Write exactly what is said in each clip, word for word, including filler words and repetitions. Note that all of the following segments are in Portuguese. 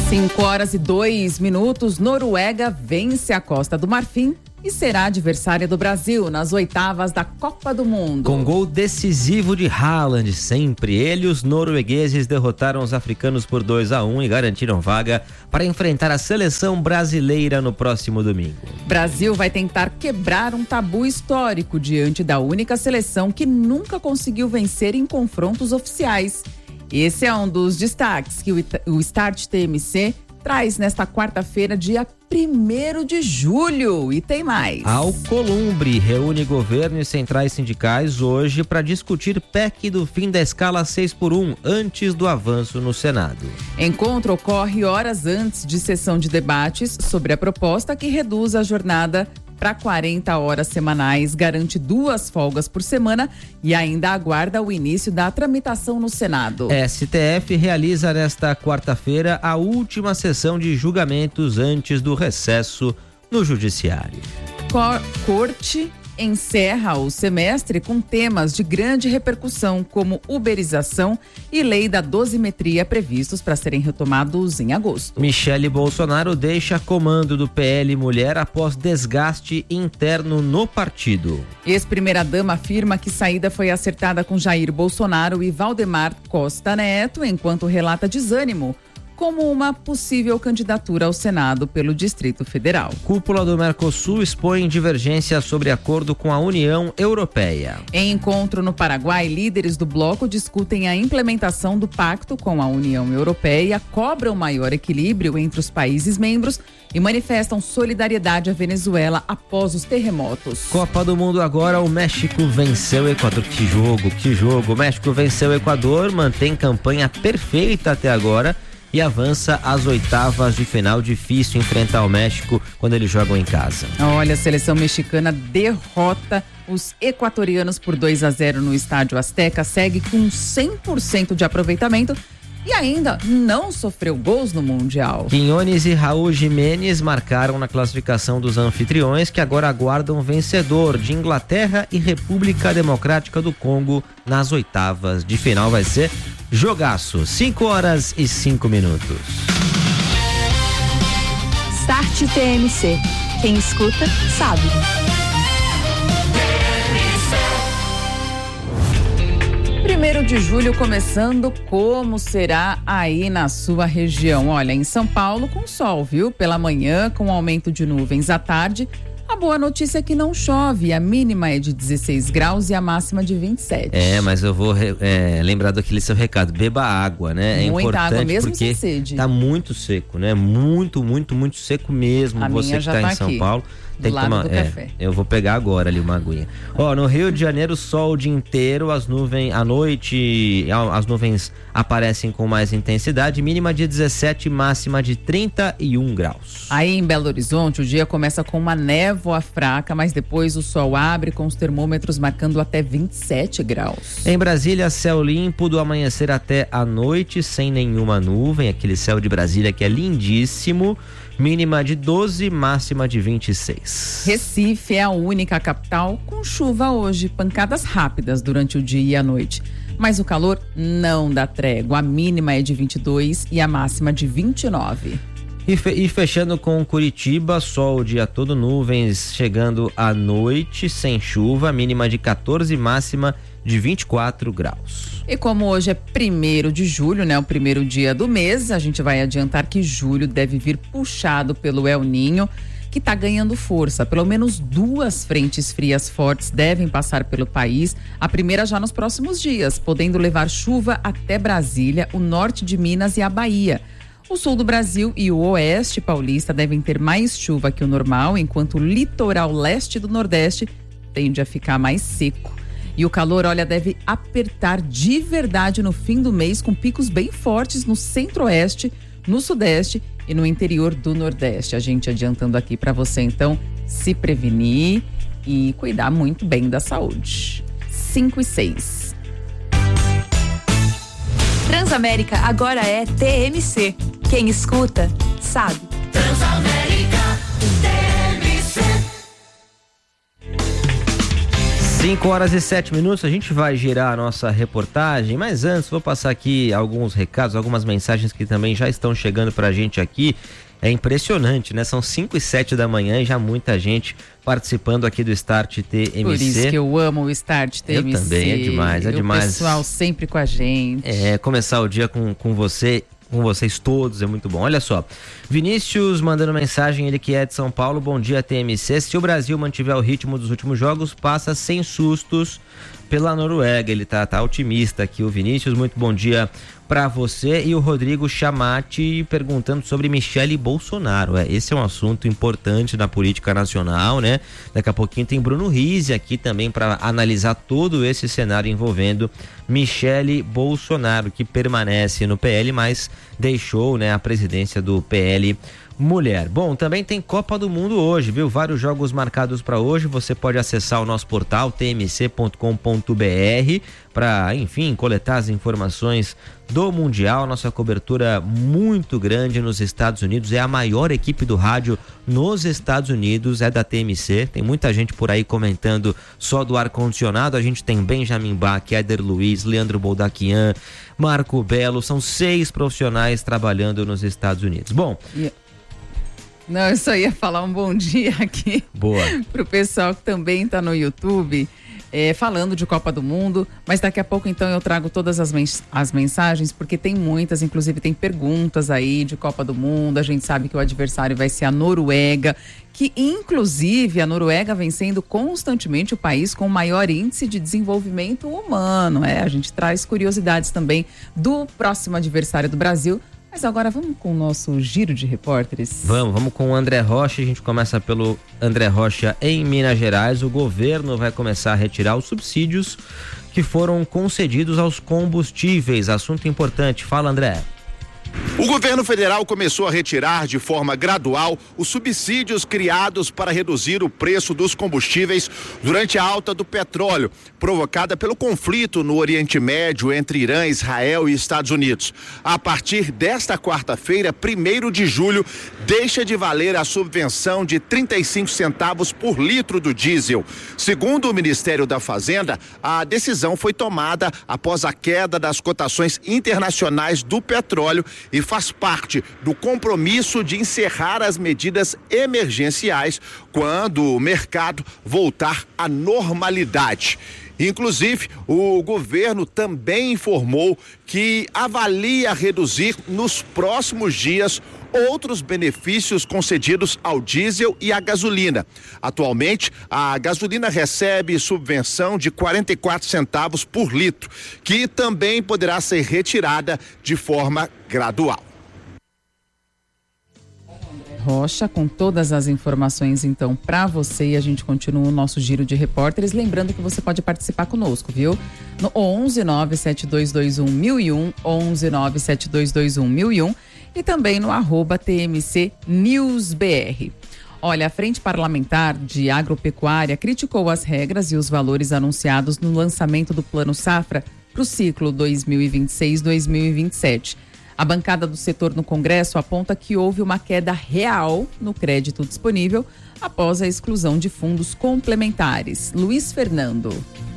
cinco horas e dois minutos, Noruega vence a Costa do Marfim e será adversária do Brasil nas oitavas da Copa do Mundo. Com gol decisivo de Haaland, sempre ele, os noruegueses derrotaram os africanos por dois a um e garantiram vaga para enfrentar a seleção brasileira no próximo domingo. Brasil vai tentar quebrar um tabu histórico diante da única seleção que nunca conseguiu vencer em confrontos oficiais. Esse é um dos destaques que o Start T M C traz nesta quarta-feira, dia primeiro de julho. E tem mais. Alcolumbre reúne governo e centrais sindicais hoje para discutir P E C do fim da escala seis por um, antes do avanço no Senado. Encontro ocorre horas antes de sessão de debates sobre a proposta que reduz a jornada para quarenta horas semanais, garante duas folgas por semana e ainda aguarda o início da tramitação no Senado. S T F realiza nesta quarta-feira a última sessão de julgamentos antes do recesso no Judiciário. Cor- Corte encerra o semestre com temas de grande repercussão, como uberização e lei da dosimetria, previstos para serem retomados em agosto. Michele Bolsonaro deixa comando do P L Mulher após desgaste interno no partido. Ex-primeira-dama afirma que saída foi acertada com Jair Bolsonaro e Valdemar Costa Neto, enquanto relata desânimo como uma possível candidatura ao Senado pelo Distrito Federal. Cúpula do Mercosul expõe divergências sobre acordo com a União Europeia. Em encontro no Paraguai, líderes do bloco discutem a implementação do pacto com a União Europeia, cobram maior equilíbrio entre os países membros e manifestam solidariedade à Venezuela após os terremotos. Copa do Mundo agora, o México venceu o Equador. Que jogo, que jogo. O México venceu o Equador, mantém campanha perfeita até agora e avança às oitavas de final. Difícil enfrentar o México quando eles jogam em casa. Olha, a seleção mexicana derrota os equatorianos por dois a zero no Estádio Azteca, segue com cem por cento de aproveitamento e ainda não sofreu gols no Mundial. Quinones e Raul Jimenez marcaram na classificação dos anfitriões, que agora aguardam vencedor de Inglaterra e República Democrática do Congo nas oitavas de final. Vai ser jogaço. cinco horas e cinco minutos. Start T M C. Quem escuta, sabe. Primeiro de julho começando, como será aí na sua região? Olha, em São Paulo com sol, viu? Pela manhã, com aumento de nuvens à tarde. A boa notícia é que não chove, a mínima é de dezesseis graus e a máxima de vinte e sete. É, mas eu vou é, lembrar daquele seu recado, beba água, né? É Muita importante água mesmo porque sem sede. Tá muito seco, né? Muito, muito, muito seco mesmo. A Você minha que já tá, tá em São aqui, Paulo. Tem do que lado tomar, do é, café. eu vou pegar agora ali uma aguinha. Ó, no Rio de Janeiro, sol o dia inteiro, as nuvens, à noite, as nuvens aparecem com mais intensidade, mínima de dezessete, máxima de trinta e um graus. Aí em Belo Horizonte, o dia começa com uma névoa fraca, mas depois o sol abre com os termômetros marcando até vinte e sete graus. Em Brasília, céu limpo do amanhecer até a noite, sem nenhuma nuvem, aquele céu de Brasília que é lindíssimo. Mínima de doze, máxima de vinte e seis. Recife é a única capital com chuva hoje, pancadas rápidas durante o dia e a noite. Mas o calor não dá trégua, a mínima é de vinte e dois e a máxima de vinte e nove. E, fe- e fechando com Curitiba, sol o dia todo, nuvens chegando à noite, sem chuva, mínima de quatorze, máxima de vinte e quatro graus. E como hoje é primeiro de julho, né, o primeiro dia do mês, a gente vai adiantar que julho deve vir puxado pelo El Ninho, que está ganhando força. Pelo menos duas frentes frias fortes devem passar pelo país, a primeira já nos próximos dias, podendo levar chuva até Brasília, o norte de Minas e a Bahia. O sul do Brasil e o oeste paulista devem ter mais chuva que o normal, enquanto o litoral leste do Nordeste tende a ficar mais seco. E o calor, olha, deve apertar de verdade no fim do mês, com picos bem fortes no centro-oeste, no sudeste e no interior do Nordeste. A gente adiantando aqui para você, então, se prevenir e cuidar muito bem da saúde. cinco e seis. Transamérica agora é T M C. Quem escuta, sabe. Transamérica T M C. cinco horas e sete minutos, a gente vai girar a nossa reportagem, mas antes vou passar aqui alguns recados, algumas mensagens que também já estão chegando pra gente aqui. É impressionante, né? São cinco e sete da manhã e já muita gente participando aqui do Start T M C. Por isso que eu amo o Start T M C. Eu também, é demais, é demais. O pessoal sempre com a gente. É, começar o dia com, com você, com vocês todos, é muito bom. Olha só, Vinícius mandando mensagem, ele que é de São Paulo. Bom dia, T M C. Se o Brasil mantiver o ritmo dos últimos jogos, passa sem sustos pela Noruega. Ele tá, tá otimista aqui, o Vinícius. Muito bom dia para você. E o Rodrigo Chamati perguntando sobre Michele Bolsonaro. É, esse é um assunto importante na política nacional, né? Daqui a pouquinho tem Bruno Rizzi aqui também para analisar todo esse cenário envolvendo Michele Bolsonaro, que permanece no P L, mas deixou, né, a presidência do P L Mulher. Bom, também tem Copa do Mundo hoje, viu? Vários jogos marcados para hoje. Você pode acessar o nosso portal t m c ponto com ponto b r para, enfim, coletar as informações do Mundial. Nossa cobertura muito grande nos Estados Unidos. É a maior equipe do rádio nos Estados Unidos, é da T M C. Tem muita gente por aí comentando só do ar-condicionado. A gente tem Benjamin Bach, Éder Luiz, Leandro Boldaquian, Marco Belo. São seis profissionais trabalhando nos Estados Unidos. Bom... Yeah. Não, eu só ia falar um bom dia aqui. Boa. Pro pessoal que também tá no YouTube, é, falando de Copa do Mundo, mas daqui a pouco então eu trago todas as, mens- as mensagens, porque tem muitas, inclusive tem perguntas aí de Copa do Mundo. A gente sabe que o adversário vai ser a Noruega, que inclusive a Noruega vem sendo constantemente o país com o maior índice de desenvolvimento humano. É, a gente traz curiosidades também do próximo adversário do Brasil. Mas agora vamos com o nosso giro de repórteres. Vamos, vamos com o André Rocha. A gente começa pelo André Rocha em Minas Gerais. O governo vai começar a retirar os subsídios que foram concedidos aos combustíveis. Assunto importante. Fala, André. O governo federal começou a retirar de forma gradual os subsídios criados para reduzir o preço dos combustíveis durante a alta do petróleo, provocada pelo conflito no Oriente Médio entre Irã, Israel e Estados Unidos. A partir desta quarta-feira, primeiro de julho, deixa de valer a subvenção de trinta e cinco centavos por litro do diesel. Segundo o Ministério da Fazenda, a decisão foi tomada após a queda das cotações internacionais do petróleo e faz parte do compromisso de encerrar as medidas emergenciais quando o mercado voltar à normalidade. Inclusive, o governo também informou que avalia reduzir nos próximos dias outros benefícios concedidos ao diesel e à gasolina. Atualmente, a gasolina recebe subvenção de quarenta e quatro centavos por litro, que também poderá ser retirada de forma gradual. Rocha, com todas as informações então para você, e a gente continua o nosso giro de repórteres, lembrando que você pode participar conosco, viu? No onze nove sete dois dois um mil e um, onze nove sete dois dois um mil e um e também no arroba T M C News B R. Olha, a Frente Parlamentar de Agropecuária criticou as regras e os valores anunciados no lançamento do Plano Safra para o ciclo dois mil e vinte e seis dois mil e vinte e sete. A bancada do setor no Congresso aponta que houve uma queda real no crédito disponível após a exclusão de fundos complementares. Luiz Fernando.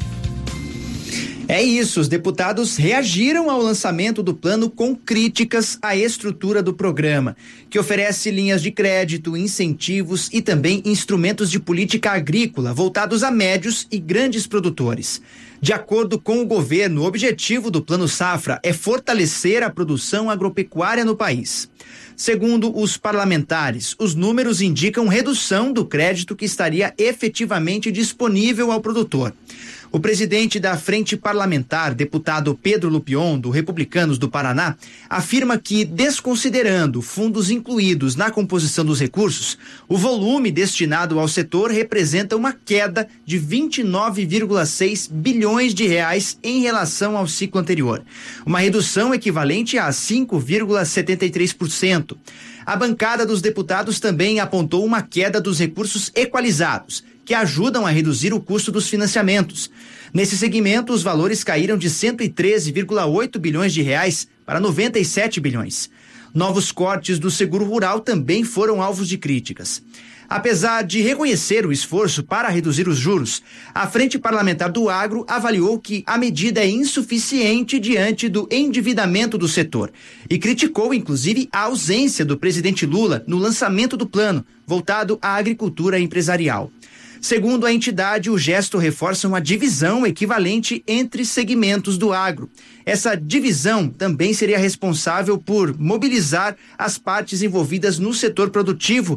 É isso, os deputados reagiram ao lançamento do plano com críticas à estrutura do programa, que oferece linhas de crédito, incentivos e também instrumentos de política agrícola voltados a médios e grandes produtores. De acordo com o governo, o objetivo do Plano Safra é fortalecer a produção agropecuária no país. Segundo os parlamentares, os números indicam redução do crédito que estaria efetivamente disponível ao produtor. O presidente da Frente Parlamentar, deputado Pedro Lupion, do Republicanos do Paraná, afirma que, desconsiderando fundos incluídos na composição dos recursos, o volume destinado ao setor representa uma queda de vinte e nove vírgula seis bilhões de reais em relação ao ciclo anterior, uma redução equivalente a cinco vírgula setenta e três por cento. A bancada dos deputados também apontou uma queda dos recursos equalizados, que ajudam a reduzir o custo dos financiamentos. Nesse segmento, os valores caíram de cento e treze vírgula oito bilhões de reais para noventa e sete bilhões. Novos cortes do seguro rural também foram alvos de críticas. Apesar de reconhecer o esforço para reduzir os juros, a Frente Parlamentar do Agro avaliou que a medida é insuficiente diante do endividamento do setor e criticou, inclusive, a ausência do presidente Lula no lançamento do plano voltado à agricultura empresarial. Segundo a entidade, o gesto reforça uma divisão equivalente entre segmentos do agro. Essa divisão também seria responsável por mobilizar as partes envolvidas no setor produtivo